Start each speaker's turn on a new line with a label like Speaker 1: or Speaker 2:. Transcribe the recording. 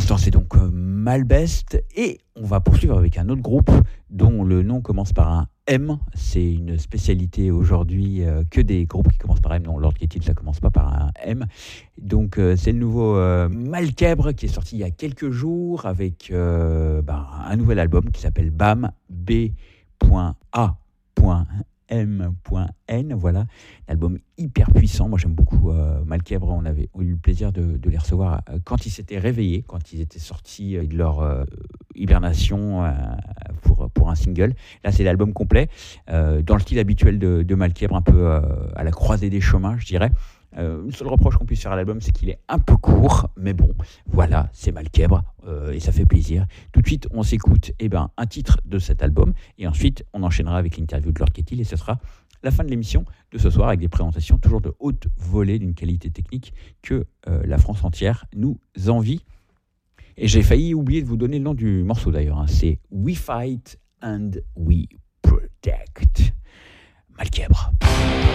Speaker 1: l'instant, c'est donc Malbest et on va poursuivre avec un autre groupe dont le nom commence par un M. C'est une spécialité aujourd'hui que des groupes qui commencent par M. Non, Lord Get It, ça commence pas par un M. Donc c'est le nouveau Malkebre qui est sorti il y a quelques jours avec un nouvel album qui s'appelle BAM, B.A.M.N, voilà, un album hyper puissant. Moi j'aime beaucoup Malkebre, on avait eu le plaisir de les recevoir quand ils s'étaient réveillés, quand ils étaient sortis de leur hibernation pour un single. Là c'est l'album complet, dans le style habituel de Malkebre, un peu à la croisée des chemins, je dirais. Le seul reproche qu'on puisse faire à l'album, c'est qu'il est un peu court, mais bon, voilà, c'est Malkebre et ça fait plaisir. Tout de suite, on s'écoute un titre de cet album et ensuite, on enchaînera avec l'interview de Lord Get It et ce sera la fin de l'émission de ce soir avec des présentations toujours de haute volée d'une qualité technique que la France entière nous envie. Et j'ai failli oublier de vous donner le nom du morceau d'ailleurs, hein. C'est We Fight and We Protect. Malkebre.